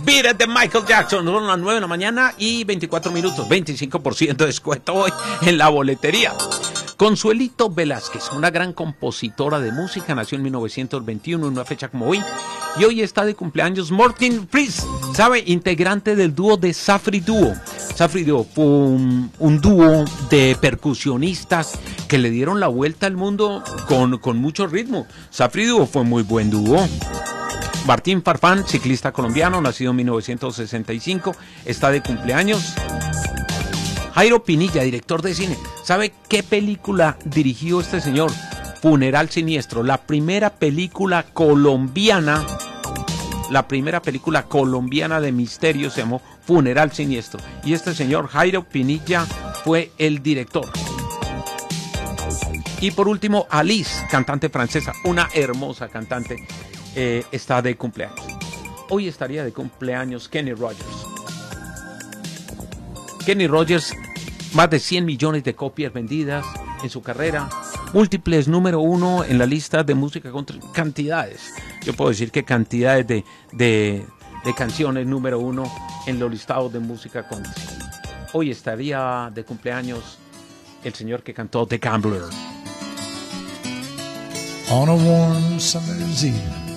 Beat It de Michael Jackson. Son las 9 de la mañana y 24 minutos. 25% de descuento hoy en la boletería. Consuelito Velázquez, una gran compositora de música, nació en 1921, en una fecha como hoy. Y hoy está de cumpleaños Martin Fries, ¿sabe? Integrante del dúo de Safri Duo. Safri Duo fue un dúo de percusionistas que le dieron la vuelta al mundo con mucho ritmo. Safri Duo fue muy buen dúo. Martín Farfán, ciclista colombiano, nacido en 1965, está de cumpleaños. Jairo Pinilla, director de cine. ¿Sabe qué película dirigió este señor? Funeral Siniestro, la primera película colombiana de misterio se llamó Funeral Siniestro. Y este señor Jairo Pinilla fue el director. Y por último, Alice, cantante francesa, una hermosa cantante, está de cumpleaños. Hoy estaría de cumpleaños Kenny Rogers. Kenny Rogers, más de 100 millones de copias vendidas en su carrera, múltiples número 1 en la lista de música con cantidades. Yo puedo decir que cantidades de canciones número 1 en los listados de música country. Hoy estaría de cumpleaños el señor que cantó The Gambler. On a warm summer's evening,